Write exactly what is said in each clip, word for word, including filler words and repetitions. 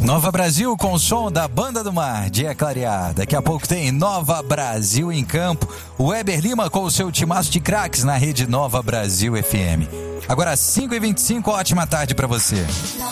Nova Brasil com o som da Banda do Mar, dia clarear. Daqui a pouco tem Nova Brasil em campo. O Weber Lima com o seu timaço de craques na rede Nova Brasil F M. Agora cinco e vinte e cinco, ótima tarde pra você.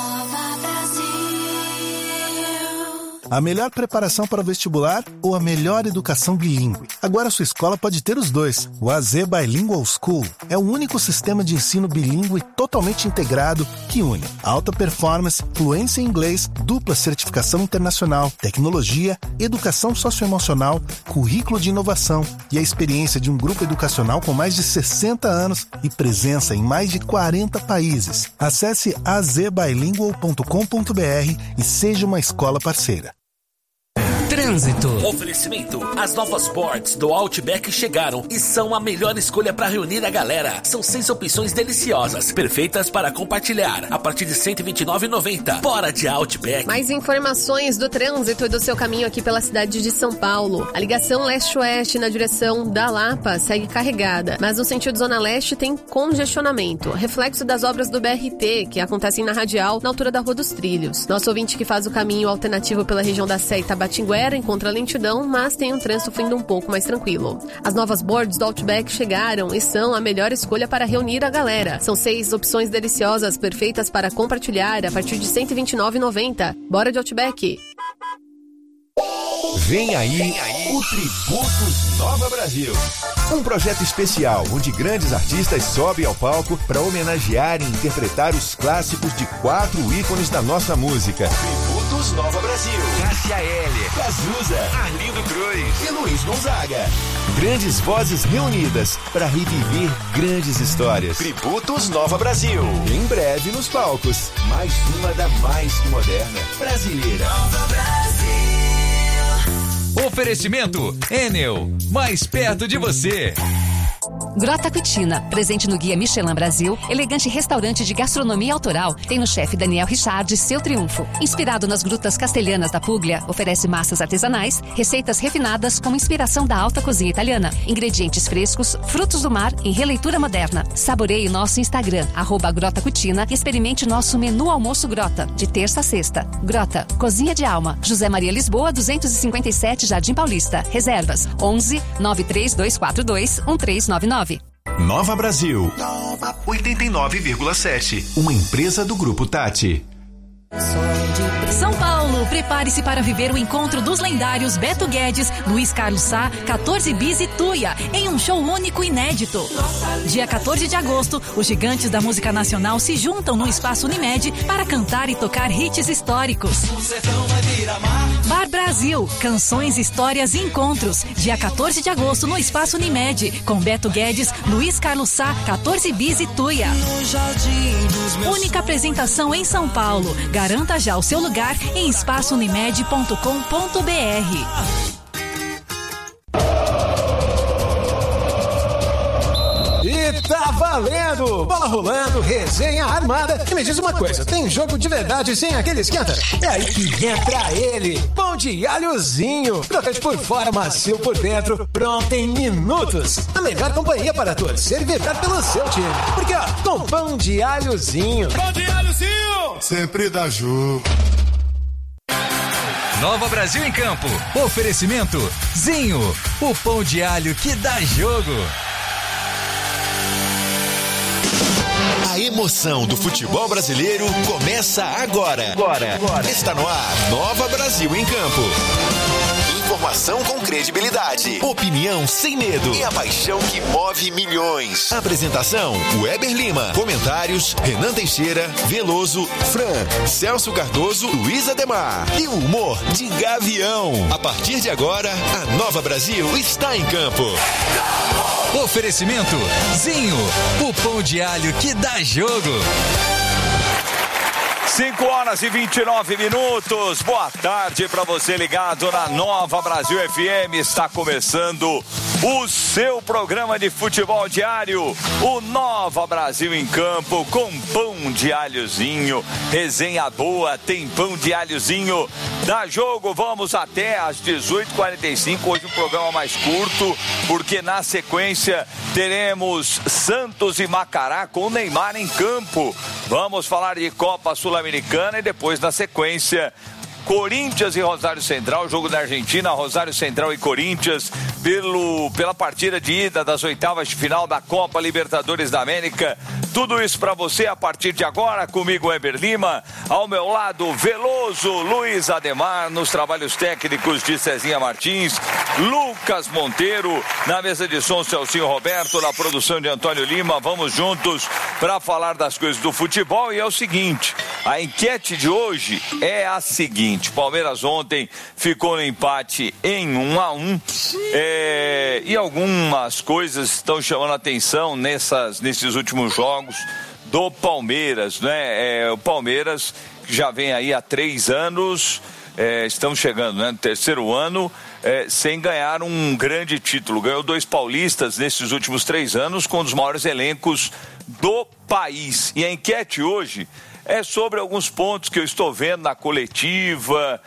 A melhor preparação para o vestibular ou a melhor educação bilíngue? Agora sua escola pode ter os dois. O A Z Bilingual School é o único sistema de ensino bilíngue totalmente integrado que une alta performance, fluência em inglês, dupla certificação internacional, tecnologia, educação socioemocional, currículo de inovação e a experiência de um grupo educacional com mais de sessenta anos e presença em mais de quarenta países. Acesse a z bilingual ponto com ponto b r e seja uma escola parceira. Trânsito. Oferecimento. As novas boards do Outback chegaram e são a melhor escolha para reunir a galera. São seis opções deliciosas, perfeitas para compartilhar. A partir de cento e vinte e nove reais e noventa centavos. Bora de Outback. Mais informações do trânsito e do seu caminho aqui pela cidade de São Paulo. A ligação leste-oeste na direção da Lapa segue carregada, mas no sentido zona leste tem congestionamento. Reflexo das obras do B R T, que acontecem na radial, na altura da Rua dos Trilhos. Nosso ouvinte que faz o caminho alternativo pela região da Sé e Tabatinguera encontra lentidão, mas tem um trânsito fluindo um pouco mais tranquilo. As novas boards do Outback chegaram e são a melhor escolha para reunir a galera. São seis opções deliciosas, perfeitas para compartilhar a partir de cento e vinte e nove reais e noventa centavos. Bora de Outback! Vem aí, Vem aí o Tributos Nova Brasil. Um projeto especial onde grandes artistas sobem ao palco para homenagear e interpretar os clássicos de quatro ícones da nossa música. Tributos Nova Brasil. Cássia Eller, Cazuza, Arlindo Cruz e Luiz Gonzaga. Grandes vozes reunidas para reviver grandes histórias. Tributos Nova Brasil. Em breve nos palcos. Mais uma da mais que moderna brasileira. Nova Brasil. Oferecimento Enel, mais perto de você. Grota Cucina, presente no Guia Michelin Brasil, elegante restaurante de gastronomia autoral, tem no chefe Daniel Richard seu triunfo. Inspirado nas grutas castelhanas da Puglia, oferece massas artesanais, receitas refinadas com inspiração da alta cozinha italiana, ingredientes frescos, frutos do mar em releitura moderna. Saboreie nosso Instagram, arroba Grota Cucina, e experimente nosso menu almoço Grota, de terça a sexta. Grota, Cozinha de Alma, José Maria Lisboa, duzentos e cinquenta e sete, Jardim Paulista. Reservas, onze nove três dois quatro dois um três nove nove. Nova Brasil, oitenta e nove vírgula sete, uma empresa do Grupo Tati. São Paulo, prepare-se para viver o encontro dos lendários Beto Guedes, Luiz Carlos Sá, quatorze Bis e Tuia, em um show único e inédito. Dia quatorze de agosto, os gigantes da música nacional se juntam no Espaço Unimed para cantar e tocar hits históricos. Bar Brasil, canções, histórias e encontros. Dia quatorze de agosto no Espaço Unimed, com Beto Guedes, Luiz Carlos Sá, quatorze Bis e Tuia. Única apresentação em São Paulo. Garanta já o seu lugar em espaço unimed ponto com ponto b r. E tá valendo! Bola rolando, resenha armada. E me diz uma coisa, tem jogo de verdade sem aquele esquenta? É aí que entra ele, pão de alhozinho. Crocante por fora, macio por dentro, pronto em minutos. A melhor companhia para torcer e vibrar pelo seu time. Porque ó, com pão de alhozinho. Pão de alhozinho! Sempre dá jogo. Nova Brasil em campo. Oferecimento Zinho, o pão de alho que dá jogo. A emoção do futebol brasileiro começa agora. Agora. agora. Está no ar, Nova Brasil em campo. Informação com credibilidade, opinião sem medo e a paixão que move milhões. Apresentação, Weber Lima. Comentários, Renan Teixeira, Veloso, Fran, Celso Cardoso, Luiz Ademar. E o humor de Gavião. A partir de agora, a Nova Brasil está em campo. Oferecimento Zinho, o pão de alho que dá jogo. cinco horas e vinte e nove minutos. Boa tarde para você ligado na Nova Brasil F M. Está começando o seu programa de futebol diário, o Nova Brasil em Campo, com pão de alhozinho. Resenha boa, tem pão de alhozinho. Dá jogo, vamos até às dezoito e quarenta e cinco. Hoje um programa mais curto, porque na sequência teremos Santos e Macará com Neymar em campo. Vamos falar de Copa Sul-Americana e depois, na sequência, Corinthians e Rosário Central, jogo da Argentina, Rosário Central e Corinthians, pelo, pela partida de ida das oitavas de final da Copa Libertadores da América. Tudo isso para você a partir de agora, comigo Weber Lima, ao meu lado Veloso, Luiz Ademar, nos trabalhos técnicos de Cezinha Martins, Lucas Monteiro, na mesa de som Celcinho Roberto, na produção de Antônio Lima. Vamos juntos para falar das coisas do futebol. E é o seguinte, a enquete de hoje é a seguinte: Palmeiras ontem ficou no empate em um a um, é, e algumas coisas estão chamando a atenção nessas, nesses últimos jogos do Palmeiras, né? É, o Palmeiras já vem aí há três anos, é, estamos chegando, né, no terceiro ano, é, sem ganhar um grande título. Ganhou dois paulistas nesses últimos três anos, com um dos maiores elencos do país. E a enquete hoje é sobre alguns pontos que eu estou vendo na coletiva,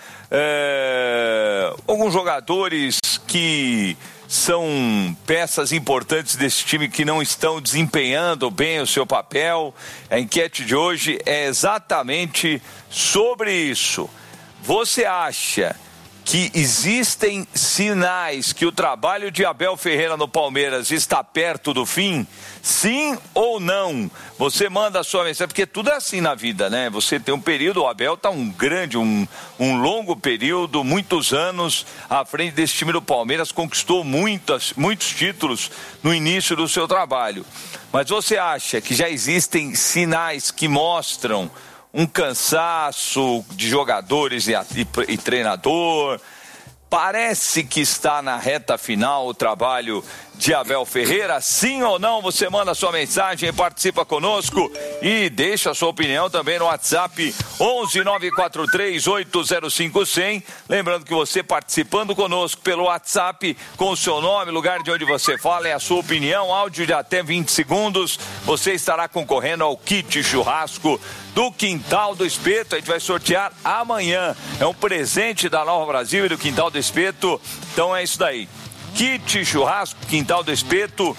é, alguns jogadores que são peças importantes desse time que não estão desempenhando bem o seu papel. A enquete de hoje é exatamente sobre isso. Você acha que existem sinais que o trabalho de Abel Ferreira no Palmeiras está perto do fim? Sim ou não? Você manda a sua mensagem, porque tudo é assim na vida, né? Você tem um período, o Abel está um grande, um, um longo período, muitos anos à frente desse time do Palmeiras, conquistou muitas, muitos títulos no início do seu trabalho. Mas você acha que já existem sinais que mostram um cansaço de jogadores e, e, e treinador? Parece que está na reta final o trabalho de Abel Ferreira, sim ou não? Você manda sua mensagem, participa conosco e deixa a sua opinião também no WhatsApp onze nove quatro três oito zero cinco zero zero. Lembrando que você participando conosco pelo WhatsApp com o seu nome, lugar de onde você fala e a sua opinião, áudio de até vinte segundos, você estará concorrendo ao kit churrasco do Quintal do Espeto. A gente vai sortear amanhã. É um presente da Nova Brasil e do Quintal do Espeto. Então é isso daí. Kit churrasco, Quintal do Espeto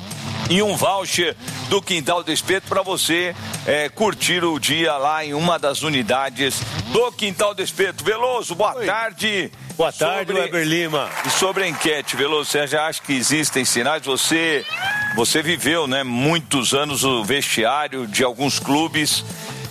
e um voucher do Quintal do Espeto para você é, curtir o dia lá em uma das unidades do Quintal do Espeto. Veloso, boa Oi. tarde. Boa tarde, sobre... Weber Lima. E sobre a enquete, Veloso, você já acha que existem sinais? Você, você viveu, né, muitos anos o vestiário de alguns clubes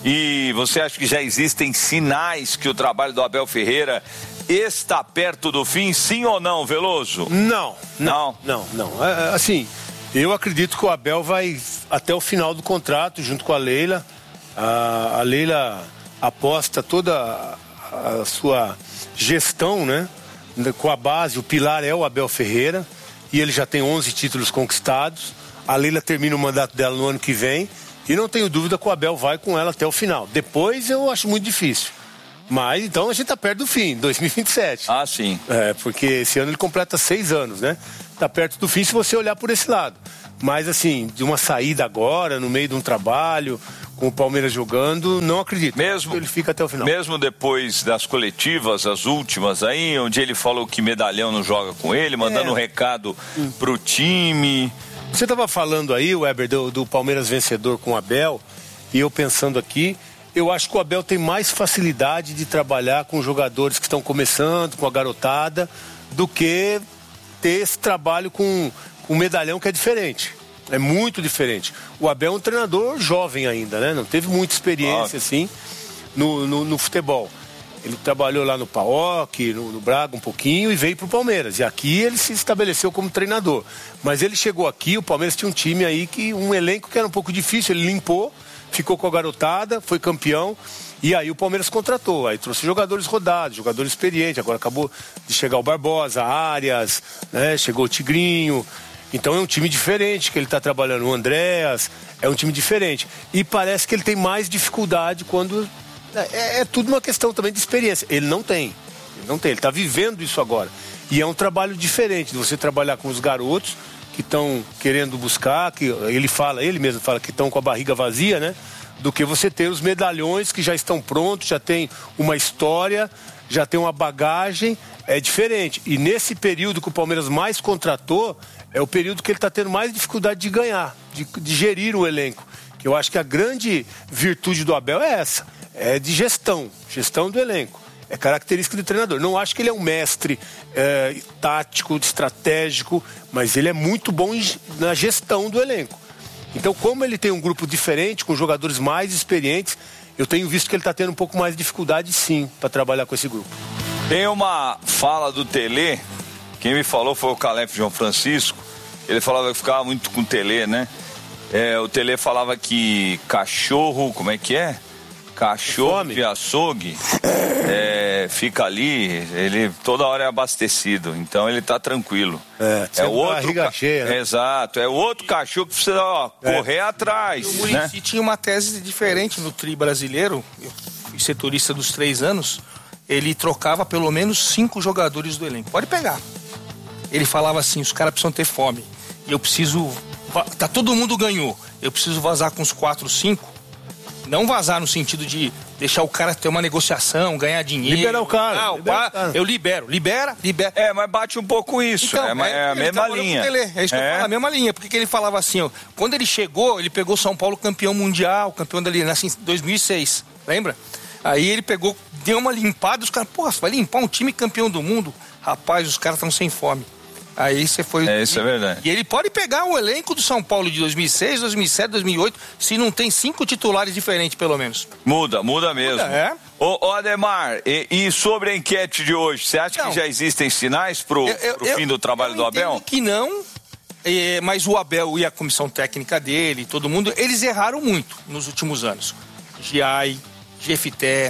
e você acha que já existem sinais que o trabalho do Abel Ferreira está perto do fim, sim ou não, Veloso? Não, não, não, não. não. É, assim, eu acredito que o Abel vai até o final do contrato, junto com a Leila. A, a Leila aposta toda a, a sua gestão, né? Com a base, o pilar é o Abel Ferreira, e ele já tem onze títulos conquistados. A Leila termina o mandato dela no ano que vem, e não tenho dúvida que o Abel vai com ela até o final. Depois eu acho muito difícil. Mas então a gente tá perto do fim, dois mil e vinte e sete. Ah, sim. É, porque esse ano ele completa seis anos, né? Tá perto do fim se você olhar por esse lado. Mas assim, de uma saída agora, no meio de um trabalho, com o Palmeiras jogando, não acredito. Mesmo ele fica até o final. Mesmo depois das coletivas, as últimas aí, onde ele falou que Medalhão não joga com ele, mandando é. um recado hum. pro time. Você estava falando aí, Weber, do, do Palmeiras vencedor com o Abel, e eu pensando aqui, eu acho que o Abel tem mais facilidade de trabalhar com jogadores que estão começando, com a garotada, do que ter esse trabalho com, com um Medalhão, que é diferente. É muito diferente. O Abel é um treinador jovem ainda, né? Não teve muita experiência, assim, no, no, no futebol. Ele trabalhou lá no P A O C, no, no Braga um pouquinho, e veio pro Palmeiras. E aqui ele se estabeleceu como treinador. Mas ele chegou aqui, o Palmeiras tinha um time aí, que um elenco que era um pouco difícil, ele limpou, ficou com a garotada, foi campeão, e aí o Palmeiras contratou, aí trouxe jogadores rodados, jogadores experientes, agora acabou de chegar o Barbosa, Arias, né, chegou o Tigrinho, então é um time diferente que ele está trabalhando, o Andréas, é um time diferente, e parece que ele tem mais dificuldade quando, é, é tudo uma questão também de experiência, ele não tem, ele não tem, ele está vivendo isso agora, e é um trabalho diferente de você trabalhar com os garotos, que estão querendo buscar, que ele fala, ele mesmo fala que estão com a barriga vazia, né? Do que você ter os medalhões que já estão prontos, já tem uma história, já tem uma bagagem, é diferente. E nesse período que o Palmeiras mais contratou, é o período que ele está tendo mais dificuldade de ganhar, de, de gerir o elenco. Que eu acho que a grande virtude do Abel é essa, é de gestão, gestão do elenco. É característica do treinador. Não acho que ele é um mestre é, tático, estratégico, mas ele é muito bom em, na gestão do elenco. Então, como ele tem um grupo diferente, com jogadores mais experientes, eu tenho visto que ele está tendo um pouco mais de dificuldade, sim, para trabalhar com esse grupo. Tem uma fala do Tele, quem me falou foi o Calef João Francisco, ele falava que ficava muito com o Tele, né? É, o Tele falava que cachorro, como é que é? Cachorro de açougue é, fica ali, ele toda hora é abastecido, então ele tá tranquilo. É, é o outro barriga cheia, né? Exato, é o outro cachorro que precisa ó, é. correr atrás. O Muricy né? tinha uma tese diferente no tri brasileiro, eu fui setorista dos três anos, ele trocava pelo menos cinco jogadores do elenco. Pode pegar. Ele falava assim, os caras precisam ter fome. E eu preciso... Tá, todo mundo ganhou. Eu preciso vazar com uns quatro, cinco. Não vazar no sentido de deixar o cara ter uma negociação, ganhar dinheiro. Liberar o cara. Ah, o libera, cara eu libero. Libera, libera. É, mas bate um pouco isso. Então, é, é, é a mesma linha. É isso que é. eu falo, a mesma linha. Porque ele falava assim, ó, quando ele chegou, ele pegou São Paulo campeão mundial, campeão dali, assim, em dois mil e seis. Lembra? Aí ele pegou, deu uma limpada, os caras, porra, você vai limpar um time campeão do mundo? Rapaz, os caras estão sem fome. Aí você foi... É, isso é verdade. E ele pode pegar o elenco do São Paulo de dois mil e seis, dois mil e sete, dois mil e oito, se não tem cinco titulares diferentes, pelo menos. Muda, muda mesmo. Muda, é. Ô, ô Ademar, e, e sobre a enquete de hoje, você acha não, que já existem sinais pro, eu, eu, pro fim do trabalho eu do Abel? Que não, é, mas o Abel e a comissão técnica dele, todo mundo, eles erraram muito nos últimos anos. Giai, Jefité...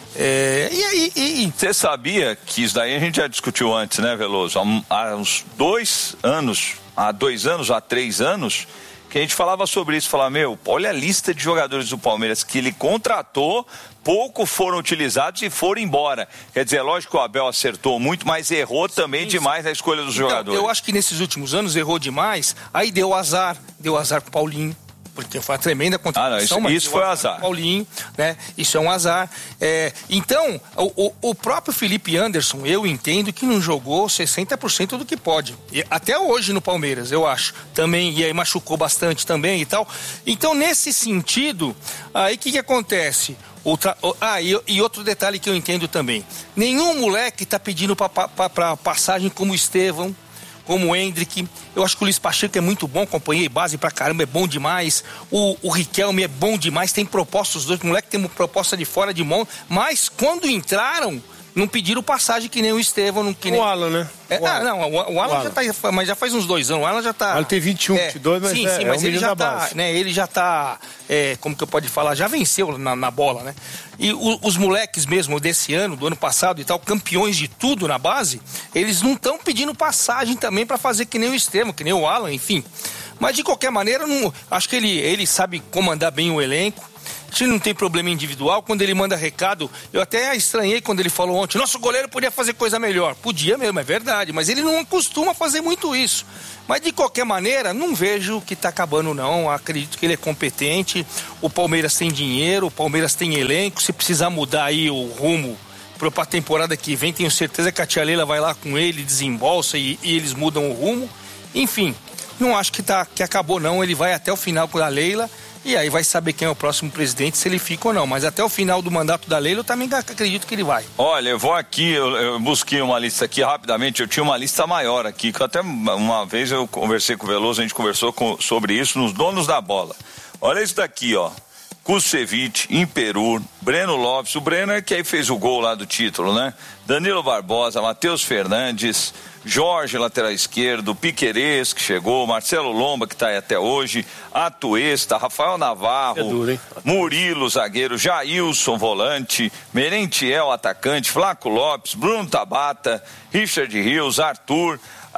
É, e aí? Você sabia que isso daí a gente já discutiu antes, né, Veloso? Há, há uns dois anos, há dois anos, há três anos, que a gente falava sobre isso, falava, meu, olha a lista de jogadores do Palmeiras que ele contratou, pouco foram utilizados e foram embora. Quer dizer, lógico que o Abel acertou muito, mas errou também sim, demais na escolha dos então, jogadores. Eu acho que nesses últimos anos errou demais, aí deu azar, deu azar pro Paulinho. Porque foi uma tremenda contribuição. Ah, não, isso, isso foi um azar. Paulinho, né? Isso é um azar. É, então, o, o próprio Felipe Anderson, eu entendo que não jogou sessenta por cento do que pode. E até hoje no Palmeiras, eu acho. Também, e aí machucou bastante também e tal. Então, nesse sentido, aí o que, que acontece? Outra, ah, e, e outro detalhe que eu entendo também. Nenhum moleque tá pedindo para passagem como o Estevão, como o Hendrick. Eu acho que o Luiz Pacheco é muito bom, acompanhei base pra caramba, é bom demais. O, o Riquelme é bom demais, tem propostas, os dois moleques têm uma proposta de fora de mão, mas quando entraram, não pediram passagem que nem o Estevão. Não, que nem... O Alan, né? É, o Alan. Ah, não, o, o, Alan o Alan já tá, mas já faz uns dois anos, o Alan já tá... O Alan tem vinte e um, é, vinte e dois, mas sim, é, sim, mas é um ele já tá, base. né, ele já tá, é, como que eu posso falar, já venceu na, na bola, né? E o, os moleques mesmo desse ano, do ano passado e tal, campeões de tudo na base, eles não estão pedindo passagem também pra fazer que nem o Estevão, que nem o Alan, enfim. Mas de qualquer maneira, não, acho que ele, ele sabe comandar bem o elenco. Se não tem problema individual, quando ele manda recado, eu até estranhei quando ele falou ontem, nosso goleiro podia fazer coisa melhor. Podia mesmo, é verdade, mas ele não costuma fazer muito isso. Mas de qualquer maneira, não vejo que tá acabando não, acredito que ele é competente, o Palmeiras tem dinheiro, o Palmeiras tem elenco, se precisar mudar aí o rumo para a temporada que vem, tenho certeza que a tia Leila vai lá com ele, desembolsa e, e eles mudam o rumo. Enfim, não acho que, tá, que acabou não, ele vai até o final com a Leila. E aí vai saber quem é o próximo presidente, se ele fica ou não. Mas até o final do mandato da Leila, eu também acredito que ele vai. Olha, eu vou aqui, eu, eu busquei uma lista aqui rapidamente, eu tinha uma lista maior aqui, que até uma vez eu conversei com o Veloso, a gente conversou com, sobre isso nos donos da bola. Olha isso daqui, ó. Kusevich, Imperu, Breno Lopes, o Breno é que aí fez o gol lá do título, né? Danilo Barbosa, Matheus Fernandes, Jorge, lateral esquerdo, Piquerez, que chegou, Marcelo Lomba, que está aí até hoje, Atuesta, Rafael Navarro, é duro, Murilo, zagueiro, Jailson, volante, Merentiel, atacante, Flaco Lopes, Bruno Tabata, Richard Rios, Arthur,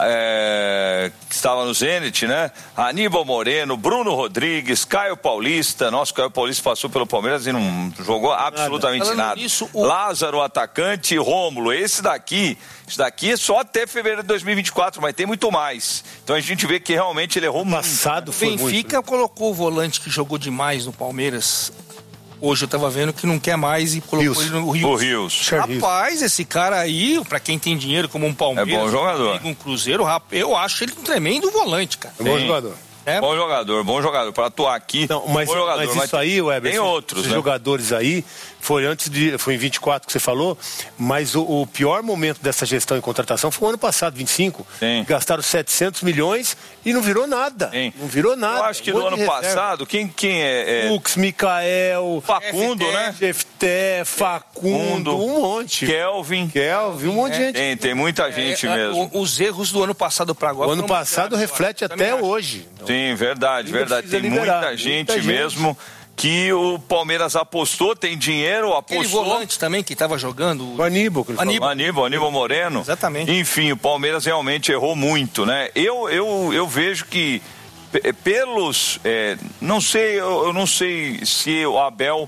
É, que estava no Zenit, né? Aníbal Moreno, Bruno Rodrigues, Caio Paulista. Nossa, Caio Paulista passou pelo Palmeiras e não jogou absolutamente nada. nada. Isso, o... Lázaro, atacante, e Rômulo. Esse daqui, esse daqui é só até fevereiro de dois mil e vinte e quatro, mas tem muito mais. Então a gente vê que realmente ele errou passado. muito. Foi Benfica muito. Colocou o volante que jogou demais no Palmeiras. Hoje eu tava vendo que não quer mais e colocou Rios. ele no Rio. O Rios. Rapaz, esse cara aí, pra quem tem dinheiro como um Palmeiras, é bom jogador. Um Cruzeiro, eu acho ele um tremendo volante, cara. É bom jogador. É. Bom jogador, bom jogador. Para atuar aqui, não, mas, bom jogador. Mas mas isso aí, Weber, tem outros, esses né? jogadores aí, foi antes de, foi em vinte e quatro que você falou, mas o, o pior momento dessa gestão e contratação foi o ano passado, vinte e cinco. Sim. Gastaram setecentos milhões e não virou nada. Sim. Não virou nada. Eu acho que um no ano passado, quem, quem é... é... Fux, Mikael, Facundo, F T, né? F T, Facundo, um monte. Kelvin. Kelvin, um monte de é, gente. Tem, tem muita gente é, mesmo. Os erros do ano passado para agora. O ano passado reflete até hoje. Então, sim, verdade, verdade. Tem liberar, muita, gente muita gente mesmo que o Palmeiras apostou, tem dinheiro, apostou. Aquele volante também que estava jogando. O Aníbal. Aníbal, Aníbal, Aníbal Moreno. Exatamente. Enfim, o Palmeiras realmente errou muito, né? Eu, eu, eu vejo que pelos... É, não sei, eu, eu não sei se o Abel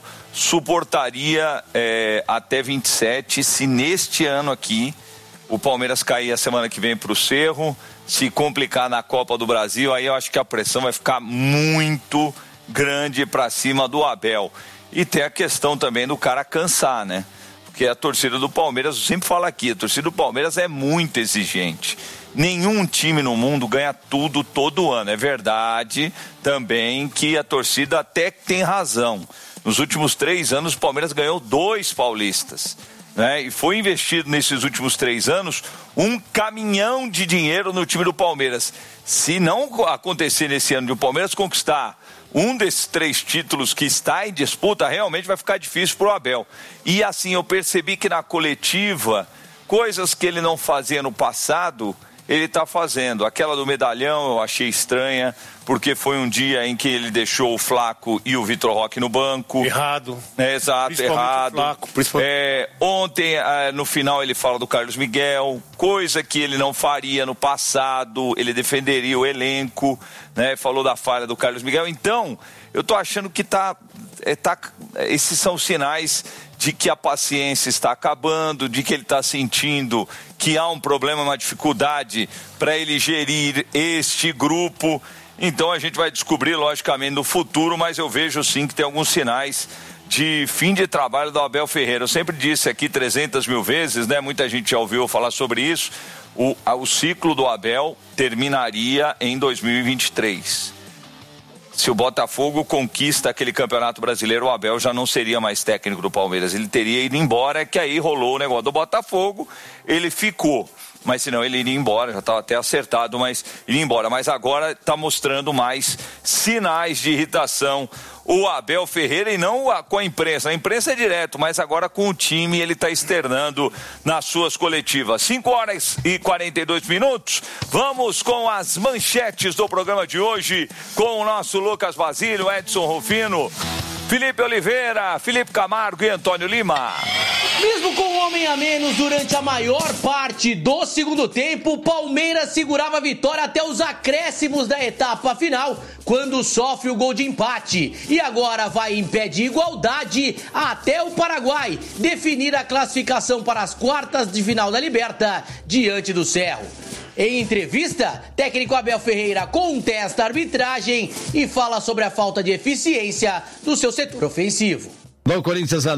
suportaria é, até vinte e sete, se neste ano aqui o Palmeiras cair a semana que vem para o Cerro, se complicar na Copa do Brasil, aí eu acho que a pressão vai ficar muito grande para cima do Abel. E tem a questão também do cara cansar, né? Porque a torcida do Palmeiras, eu sempre falo aqui, a torcida do Palmeiras é muito exigente. Nenhum time no mundo ganha tudo todo ano. É verdade também que a torcida até tem razão. Nos últimos três anos o Palmeiras ganhou dois paulistas. Né? E foi investido nesses últimos três anos um caminhão de dinheiro no time do Palmeiras. Se não acontecer nesse ano de o Palmeiras conquistar um desses três títulos que está em disputa, realmente vai ficar difícil para o Abel. E assim, eu percebi que na coletiva, coisas que ele não fazia no passado, ele está fazendo. Aquela do medalhão eu achei estranha, porque foi um dia em que ele deixou o Flaco e o Vitor Roque no banco. Errado. É, exato, errado. Flaco, principalmente... é, ontem, é, no final, ele fala do Carlos Miguel, coisa que ele não faria no passado, ele defenderia o elenco, né? Falou da falha do Carlos Miguel. Então, eu tô achando que tá, é, tá... Esses são sinais de que a paciência está acabando, de que ele está sentindo que há um problema, uma dificuldade para ele gerir este grupo. Então a gente vai descobrir, logicamente, no futuro, mas eu vejo sim que tem alguns sinais de fim de trabalho do Abel Ferreira. Eu sempre disse aqui trezentas mil vezes, né? Muita gente já ouviu falar sobre isso. O, o ciclo do Abel terminaria em dois mil e vinte e três. Se o Botafogo conquista aquele campeonato brasileiro, o Abel já não seria mais técnico do Palmeiras. Ele teria ido embora, que aí rolou o negócio do Botafogo, ele ficou. Mas senão ele iria embora, já estava até acertado, mas iria embora. Mas agora está mostrando mais sinais de irritação o Abel Ferreira, e não com a imprensa. A imprensa é direto, mas agora com o time ele está externando nas suas coletivas. cinco horas e quarenta e dois minutos. Vamos com as manchetes do programa de hoje, com o nosso Lucas Basílio, Edson Rufino, Felipe Oliveira, Felipe Camargo e Antônio Lima. Mesmo com um homem a menos durante a maior parte do segundo tempo, o Palmeiras segurava a vitória até os acréscimos da etapa final, quando sofre o gol de empate. E agora vai em pé de igualdade até o Paraguai definir a classificação para as quartas de final da Liberta diante do Cerro. Em entrevista, técnico Abel Ferreira contesta a arbitragem e fala sobre a falta de eficiência do seu setor ofensivo. No Corinthians,